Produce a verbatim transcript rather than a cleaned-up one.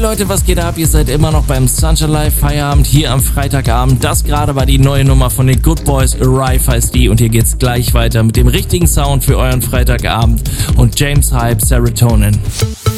Leute, was geht ab? Ihr seid immer noch beim Sunshine Live Feierabend hier am Freitagabend. Das gerade war die neue Nummer von den Good Boys, Arrive heißt die, und hier geht's gleich weiter mit dem richtigen Sound für euren Freitagabend und James Hype, Serotonin.